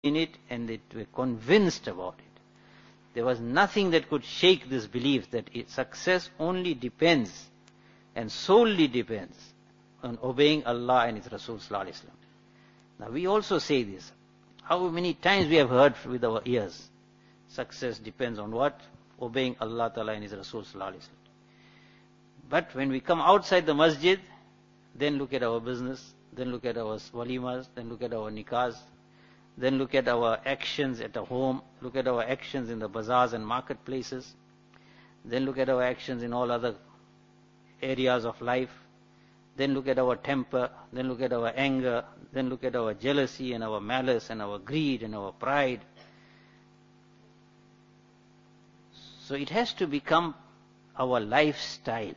in it and they were convinced about it. There was nothing that could shake this belief that success only depends and solely depends on obeying Allah and His Rasul Sallallahu Alaihi Wasallam. Now we also say this. How many times we have heard with our ears? Success depends on what? Obeying Allah Ta'ala and His Rasul Sallallahu Alaihi Wasallam. But when we come outside the masjid, then look at our business, then look at our walimas, then look at our nikahs, then look at our actions at the home, look at our actions in the bazaars and marketplaces, then look at our actions in all other areas of life, then look at our temper, then look at our anger, then look at our jealousy and our malice and our greed and our pride. So it has to become our lifestyle.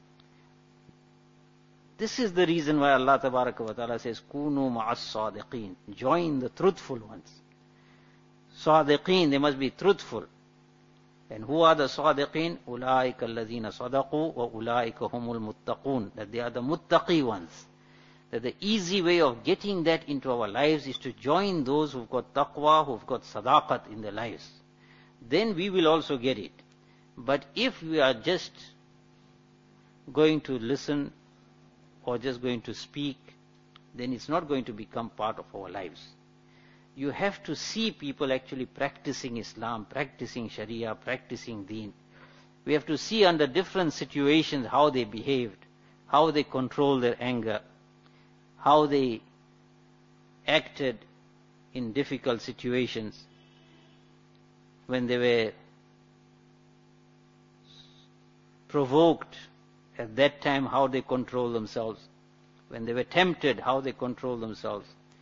This is the reason why Allah Tabaraka wa Ta'ala says, Kunu ma'as sadiqeen. Join the truthful ones. Sadiqeen, they must be truthful. And who are the sadiqeen? Ulaika alladhina sadaqu wa ulaika humul muttaqun. That they are the muttaqi ones. That the easy way of getting that into our lives is to join those who've got taqwa, who've got sadaqat in their lives. Then we will also get it. But if we are just going to listen or just going to speak, then it's not going to become part of our lives. You have to see people actually practicing Islam, practicing Sharia, practicing Deen. We have to see under different situations how they behaved, how they controlled their anger, how they acted in difficult situations, when they were provoked, at that time how they control themselves, when they were tempted, how they control themselves.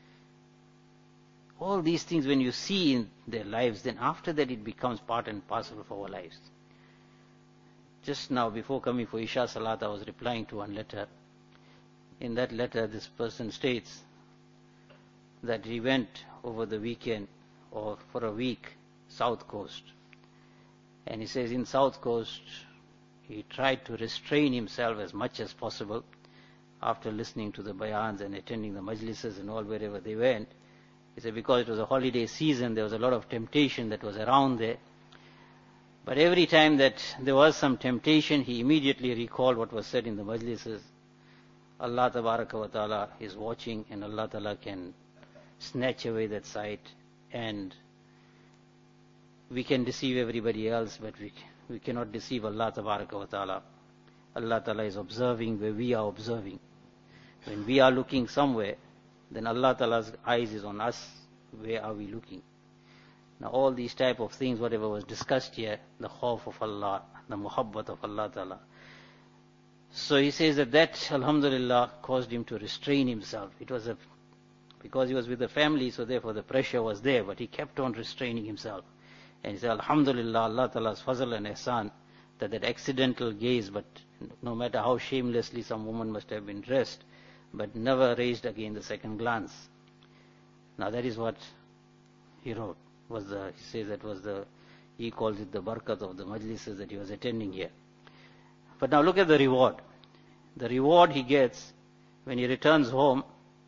All these things when you see in their lives, then after that it becomes part and parcel of our lives. Just now before coming for Isha Salat, I was replying to one letter. In that letter this person states that he went over the weekend or for a week South Coast. And he says in South Coast he tried to restrain himself as much as possible after listening to the bayans and attending the majlises and all wherever they went. He said because it was a holiday season, there was a lot of temptation that was around there. But every time that there was some temptation, he immediately recalled what was said in the majlises. Allah Tabaraka wa Ta'ala is watching and Allah Ta'ala can snatch away that sight, and we can deceive everybody else, but we cannot deceive Allah Tabaraka wa Ta'ala. Allah Ta'ala is observing where we are observing. When we are looking somewhere, then Allah Ta'ala's eyes is on us. Where are we looking? Now all these type of things, whatever was discussed here, the khawf of Allah, the muhabbat of Allah Ta'ala. So he says that alhamdulillah caused him to restrain himself. It was because he was with the family, so therefore the pressure was there, but he kept on restraining himself. And he said, alhamdulillah, Allah Ta'ala's fazl and ihsan, that accidental gaze, but no matter how shamelessly some woman must have been dressed, but never raised again the second glance. Now that is what he wrote. He says that he calls it the barakat of the majlises that he was attending here. But now look at the reward. The reward he gets when he returns home.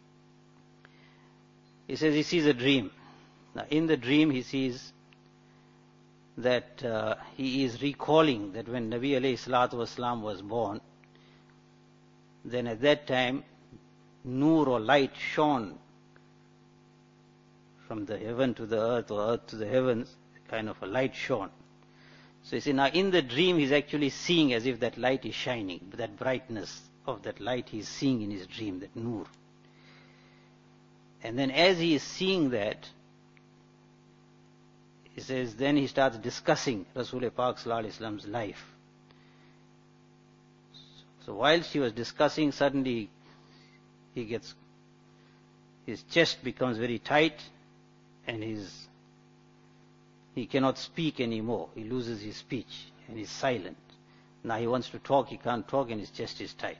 He says he sees a dream. Now in the dream he sees that he is recalling that when Nabi alayhi salatu wasalam was born, then at that time nur or light shone from the heaven to the earth or earth to the heavens, kind of a light shone. So you see, now in the dream he's actually seeing as if that light is shining, that brightness of that light he's seeing in his dream, that nur. And then as he is seeing that, he says, then he starts discussing Rasul Pak Sallallahu Alaihi Wasallam's life. So while she was discussing, suddenly his chest becomes very tight and he cannot speak anymore. He loses his speech and he's silent. Now he wants to talk, he can't talk, and his chest is tight.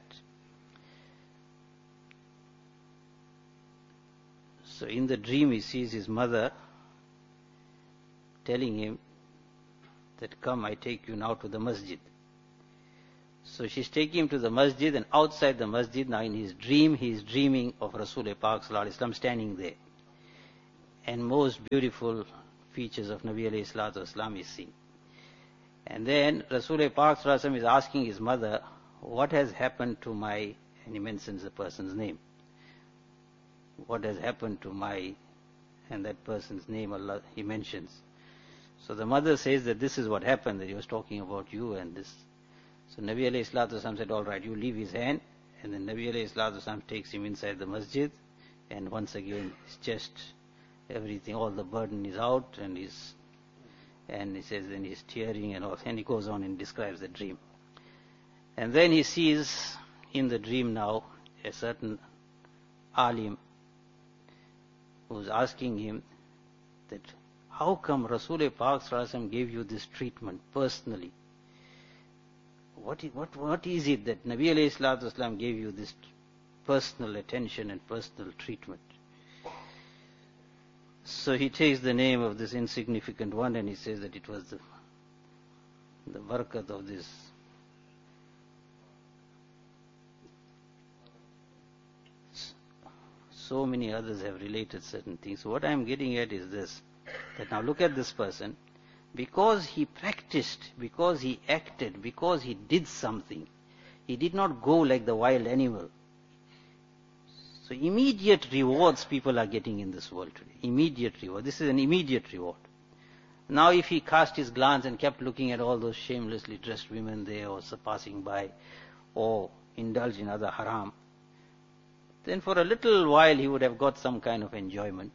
So in the dream he sees his mother telling him that, come, I take you now to the masjid. So she's taking him to the masjid, and outside the masjid, now in his dream, he is dreaming of Rasul Pak Sallallahu Alaihi Wasallam standing there. and most beautiful features of Nabi alayhi salatu wasalam is seen. And then Rasul Pak sallallahu alaihi wasallam is asking his mother, what has happened to my, and he mentions the person's name. What has happened to my, and that person's name Allah, he mentions. So the mother says that this is what happened, that he was talking about you and this. So Nabi alayhi salatu wasalam said, all right, you leave his hand. And then Nabi alayhi salatu wasalam takes him inside the masjid. And once again, his chest, everything, all the burden is out. And he says, then he's tearing and all. And he goes on and describes the dream. And then he sees in the dream now a certain alim who's asking him that, how come Rasul Pak sallallahu alaihi wasallam gave you this treatment personally? What is it that Nabi alayhi salatu wasalam gave you this personal attention and personal treatment? So he takes the name of this insignificant one and he says that it was the barakat of this. So many others have related certain things. So what I am getting at is this, that now look at this person. Because he practiced, because he acted, because he did something, he did not go like the wild animal. So immediate rewards people are getting in this world today. Immediate reward. This is an immediate reward. Now if he cast his glance and kept looking at all those shamelessly dressed women there or passing by or indulged in other haram, then for a little while he would have got some kind of enjoyment.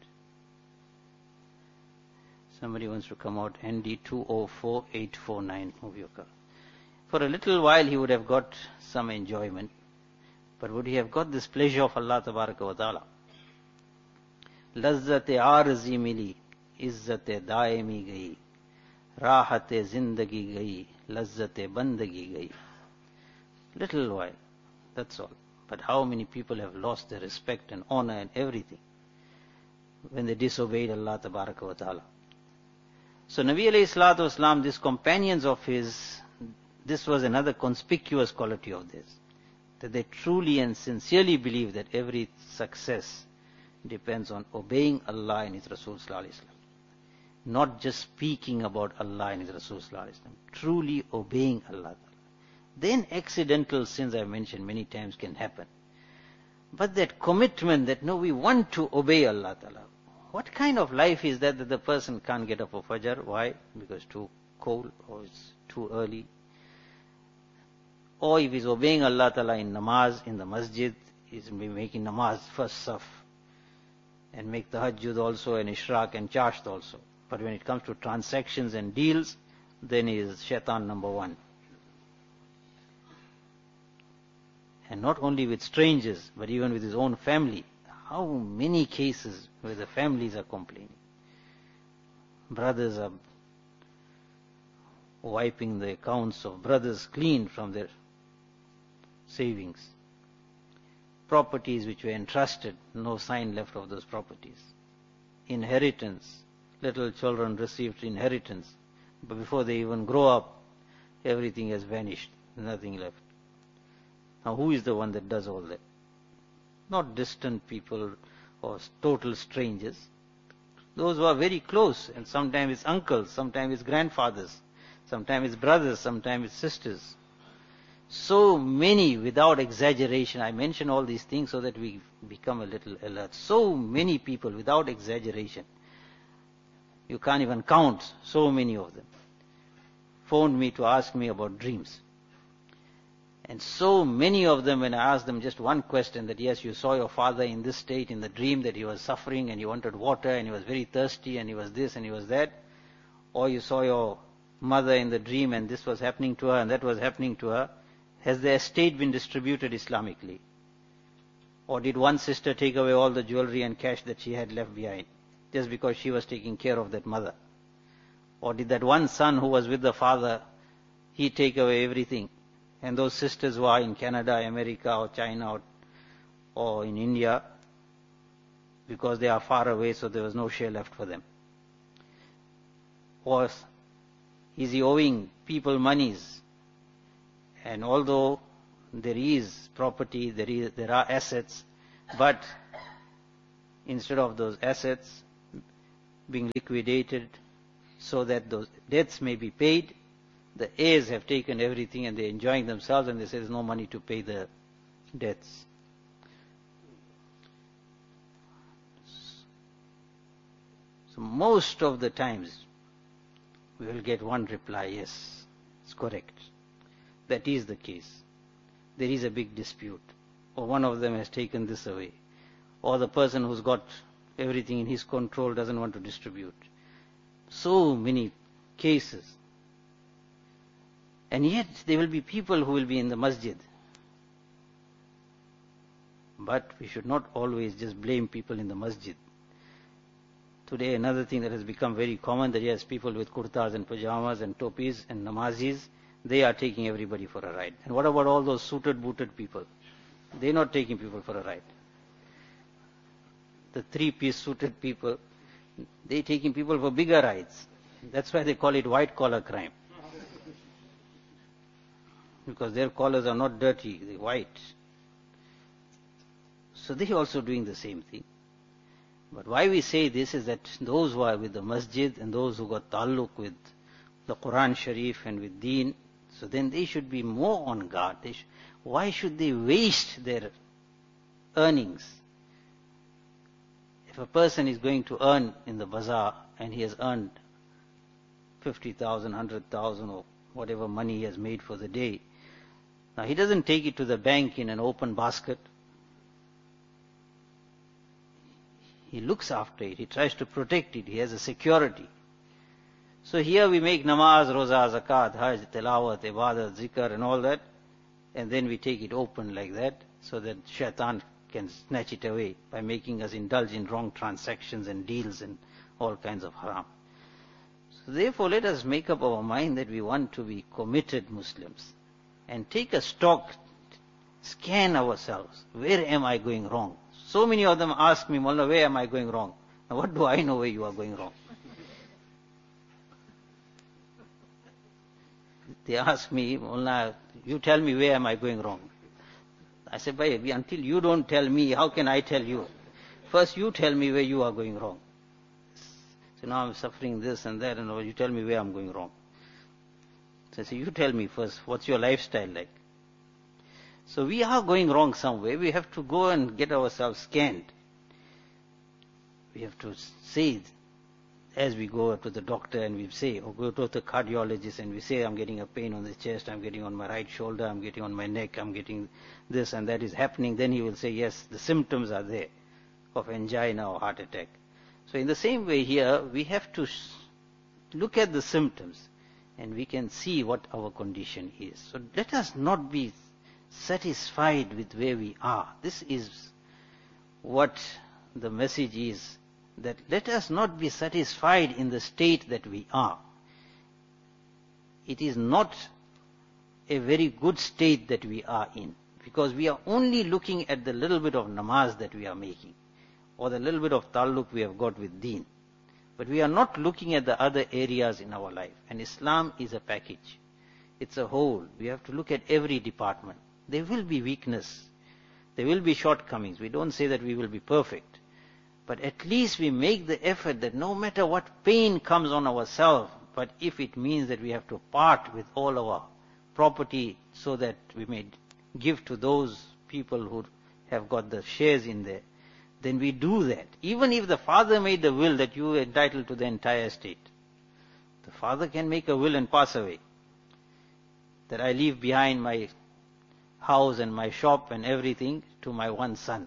Somebody wants to come out, ND204849, move your car. For a little while he would have got some enjoyment, but would he have got this pleasure of Allah Tabaraka wa Ta'ala? Lazzat-e arzi mili, izzat-e daimi gayi, rahat-e zindagi gayi, lazzat-e bandagi gayi. Little while, that's all. But how many people have lost their respect and honor and everything when they disobeyed Allah Tabaraka wa Ta'ala. So Nabi alayhi salatu wasalam, these companions of his, this was another conspicuous quality of theirs, that they truly and sincerely believe that every success depends on obeying Allah and His Rasul sallallahu alaihi wasallam. Not just speaking about Allah and His Rasul sallallahu alaihi wasallam, truly obeying Allah. Then accidental sins, I've mentioned many times, can happen. But that commitment that no, we want to obey Allah Ta'ala. What kind of life is that the person can't get up for Fajr? Why? Because it's too cold or it's too early. Or if he's obeying Allah Ta'ala in namaz, in the masjid, he's making namaz first saf. And make the tahajjud also and ishraq and chasht also. But when it comes to transactions and deals, then he is shaitan number one. And not only with strangers, but even with his own family. How many cases where the families are complaining? Brothers are wiping the accounts of brothers clean from their savings. Properties which were entrusted, no sign left of those properties. Inheritance, little children received inheritance, but before they even grow up, everything has vanished, nothing left. Now who is the one that does all that? Not distant people or total strangers. Those who are very close, and sometimes it's uncles, sometimes it's grandfathers, sometimes it's brothers, sometimes it's sisters. So many, without exaggeration, I mention all these things so that we become a little alert. So many people, without exaggeration, you can't even count, so many of them, phoned me to ask me about dreams. And so many of them, when I asked them just one question, that yes, you saw your father in this state in the dream, that he was suffering and he wanted water and he was very thirsty and he was this and he was that, or you saw your mother in the dream and this was happening to her and that was happening to her, has the estate been distributed Islamically? Or did one sister take away all the jewelry and cash that she had left behind, just because she was taking care of that mother? Or did that one son who was with the father, he take away everything? And those sisters who are in Canada, America or China or in India, because they are far away, so there was no share left for them. Or is he owing people monies? And although there is property, there are assets, but instead of those assets, being liquidated so that those debts may be paid. The heirs have taken everything and they're enjoying themselves, and they say there's no money to pay the debts. So most of the times we will get one reply, yes, it's correct. That is the case. There is a big dispute. Or one of them has taken this away. Or the person who's got everything in his control doesn't want to distribute. So many cases. And yet there will be people who will be in the masjid. But we should not always just blame people in the masjid. Today another thing that has become very common, that yes, people with kurtas and pajamas and topis and namazis, they are taking everybody for a ride. And what about all those suited, booted people? They're not taking people for a ride. The three-piece suited people, they're taking people for bigger rides. That's why they call it white-collar crime. Because their collars are not dirty, they're white. So they're also doing the same thing. But why we say this is that those who are with the masjid and those who got ta'alluq with the Quran Sharif and with Deen, so then they should be more on guard. Why should they waste their earnings? If a person is going to earn in the bazaar and he has earned 50,000, 100,000 or whatever money he has made for the day, now he doesn't take it to the bank in an open basket. He looks after it. He tries to protect it. He has a security. So here we make namaz, roza, zakat, hajj, tilawat, ibadat, zikr and all that. And then we take it open like that so that shaitan can snatch it away by making us indulge in wrong transactions and deals and all kinds of haram. So therefore let us make up our mind that we want to be committed Muslims and take a stock, scan ourselves. Where am I going wrong? So many of them ask me, Mullah, where am I going wrong? Now what do I know where you are going wrong? They ask me, Mullah, you tell me where am I going wrong? I said, Bhai, until you don't tell me, how can I tell you? First you tell me where you are going wrong. So now I'm suffering this and that, and you tell me where I'm going wrong. So I say, you tell me first, what's your lifestyle like? So we are going wrong somewhere. We have to go and get ourselves scanned. We have to say, as we go to the doctor and we say, or go to the cardiologist and we say, I'm getting a pain on the chest, I'm getting on my right shoulder, I'm getting on my neck, I'm getting this and that is happening, then he will say, yes, the symptoms are there of angina or heart attack. So in the same way here, we have to look at the symptoms and we can see what our condition is. So let us not be satisfied with where we are. This is what the message is, that let us not be satisfied in the state that we are. It is not a very good state that we are in, because we are only looking at the little bit of namaz that we are making, or the little bit of ta'alluq we have got with deen. But we are not looking at the other areas in our life. And Islam is a package. It's a whole. We have to look at every department. There will be weakness. There will be shortcomings. We don't say that we will be perfect. But at least we make the effort that no matter what pain comes on ourselves, but if it means that we have to part with all our property so that we may give to those people who have got the shares in there, then we do that. Even if the father made the will that you are entitled to the entire estate, the father can make a will and pass away, that I leave behind my house and my shop and everything to my one son.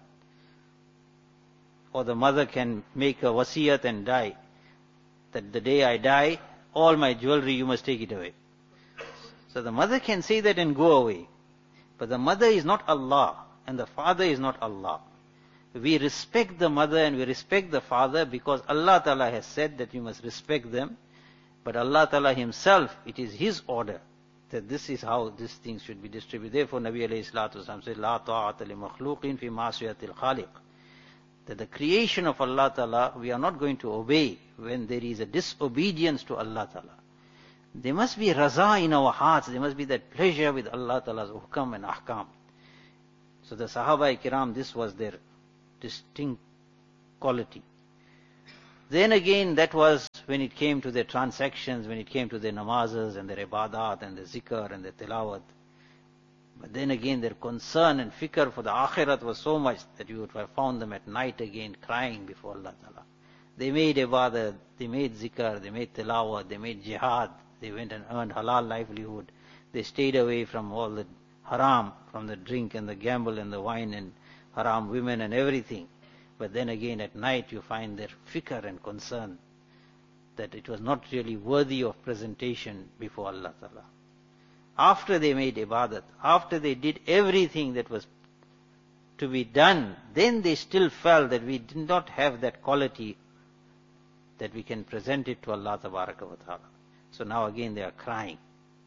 Or the mother can make a wasiyat and die, that the day I die, all my jewelry you must take it away. So the mother can say that and go away. But the mother is not Allah and the father is not Allah. We respect the mother and we respect the father because Allah Ta'ala has said that you must respect them. But Allah Ta'ala himself, it is his order that this is how these things should be distributed. Therefore Nabi alayhi salatu wasalam said, La ta'ata li makhluqin fi ma'asiyatil khaliq. That the creation of Allah Ta'ala, we are not going to obey when there is a disobedience to Allah Ta'ala. There must be raza in our hearts, there must be that pleasure with Allah Ta'ala's hukam and ahkam. So the Sahaba Kiram, this was their distinct quality. Then again, that was when it came to their transactions, when it came to their namazas and their ibadat and their zikr and their tilawat. But then again, their concern and fikr for the akhirat was so much that you would have found them at night again crying before Allah Ta'ala. They made ibadat, they made zikr, they made tilawat, they made jihad, they went and earned halal livelihood. They stayed away from all the haram, from the drink and the gamble and the wine and haram women and everything. But then again at night you find their fikr and concern that it was not really worthy of presentation before Allah Ta'ala. After they made ibadat, after they did everything that was to be done, then they still felt that we did not have that quality that we can present it to Allah Tabaraka wa Ta'ala. So now again they are crying.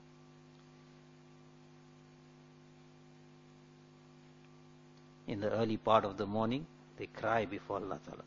In the early part of the morning, they cry before Allah Ta'ala.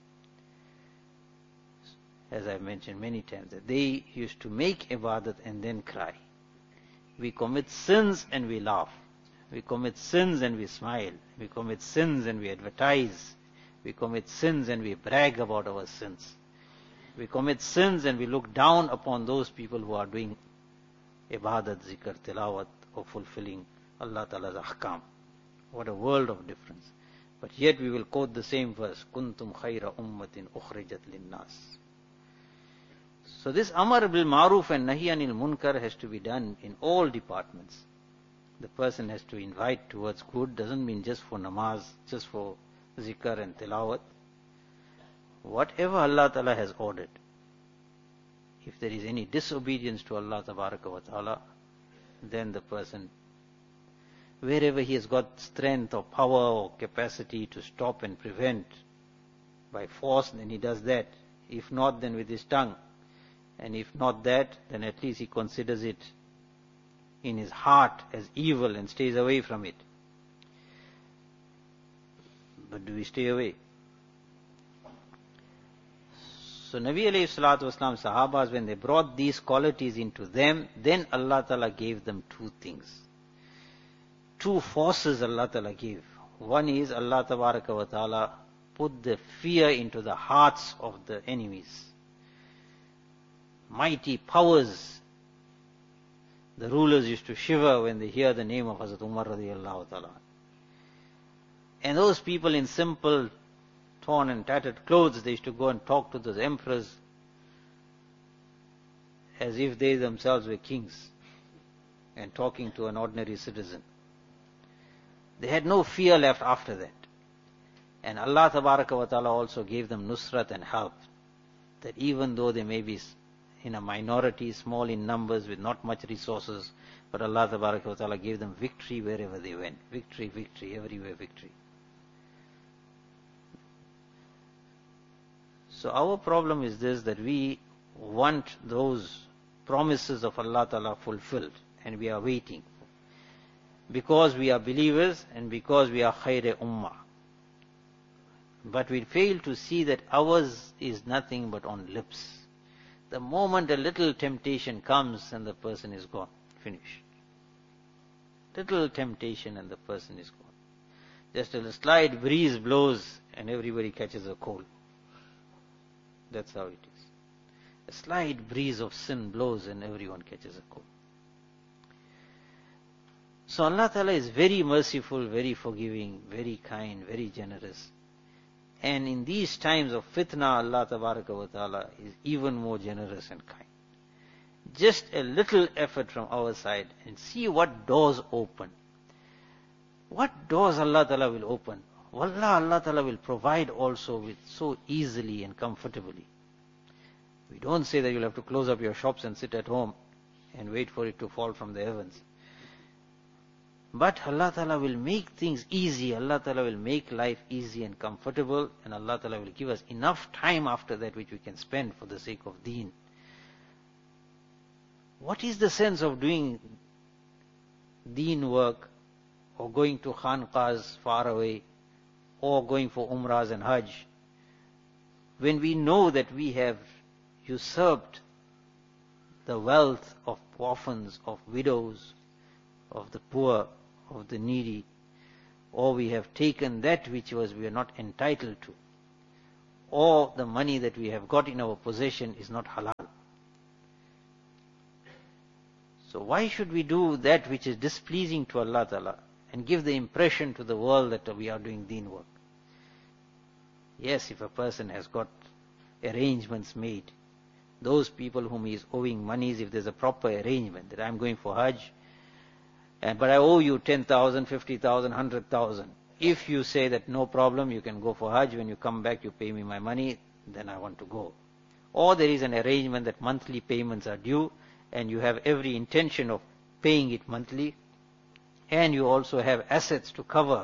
As I've mentioned many times, that they used to make ibadat and then cry. We commit sins and we laugh. We commit sins and we smile. We commit sins and we advertise. We commit sins and we brag about our sins. We commit sins and we look down upon those people who are doing ibadat, zikr, tilawat, or fulfilling Allah Ta'ala's ahkam. What a world of difference. But yet we will quote the same verse, Kuntum khayra ummatin ukhrijat linnas. So this Amar bil Maruf and Nahi anil Munkar has to be done in all departments. The person has to invite towards good, doesn't mean just for namaz, just for zikr and tilawat. Whatever Allah Ta'ala has ordered, if there is any disobedience to Allah Tabaraka wa Ta'ala, then the person, wherever he has got strength or power or capacity to stop and prevent by force, then he does that. If not, then with his tongue. And if not that, then at least he considers it in his heart as evil and stays away from it. But do we stay away? So Nabi alayhi salatu wasalam, Sahabas, when they brought these qualities into them, then Allah Ta'ala gave them two things. Two forces Allah Ta'ala gave. One is Allah Tabaraka wa Ta'ala put the fear into the hearts of the enemies. Mighty powers. The rulers used to shiver when they hear the name of Hazrat Umar radiallahu ta'ala. And those people in simple, torn and tattered clothes, they used to go and talk to those emperors as if they themselves were kings and talking to an ordinary citizen. They had no fear left after that. And Allah Tabaraka wa Ta'ala also gave them nusrat and help. That even though they may be in a minority, small in numbers, with not much resources, but Allah Tabaraka wa Ta'ala gave them victory wherever they went. Victory, victory, everywhere victory. So our problem is this, that we want those promises of Allah Ta'ala fulfilled, and we are waiting. Because we are believers and because we are khayr ummah. But we fail to see that ours is nothing but on lips. The moment a little temptation comes and the person is gone, finished. Little temptation and the person is gone. Just a slight breeze blows and everybody catches a cold. That's how it is. A slight breeze of sin blows and everyone catches a cold. So Allah Ta'ala is very merciful, very forgiving, very kind, very generous. And in these times of fitna, Allah Tabaraka wa Ta'ala is even more generous and kind. Just a little effort from our side and see what doors open. What doors Allah Ta'ala will open. Wallah, Allah Ta'ala will provide also with so easily and comfortably. We don't say that you'll have to close up your shops and sit at home and wait for it to fall from the heavens. But Allah Ta'ala will make things easy. Allah Ta'ala will make life easy and comfortable, and Allah Ta'ala will give us enough time after that which we can spend for the sake of deen. What is the sense of doing deen work or going to khanqahs far away or going for umrahs and hajj when we know that we have usurped the wealth of orphans, of widows, of the poor, of the needy, or we have taken that which we are not entitled to, or the money that we have got in our possession is not halal. So why should we do that which is displeasing to Allah Ta'ala and give the impression to the world that we are doing deen work? Yes, if a person has got arrangements made, those people whom he is owing monies, if there's a proper arrangement that I'm going for Hajj, but I owe you 10,000, 50,000, 100,000. If you say that no problem, you can go for Hajj, when you come back you pay me my money, then I want to go. Or there is an arrangement that monthly payments are due, and you have every intention of paying it monthly, and you also have assets to cover